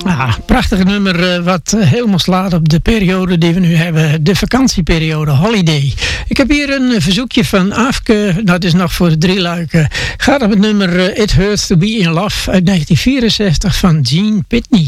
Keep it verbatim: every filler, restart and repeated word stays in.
Ah, prachtig nummer uh, wat uh, helemaal slaat op de periode die we nu hebben. De vakantieperiode, holiday. Ik heb hier een uh, verzoekje van Afke. Dat is nog voor de drie luiken. Gaat op het nummer uh, It Hurts to Be in Love uit negentien vierenzestig van Gene Pitney.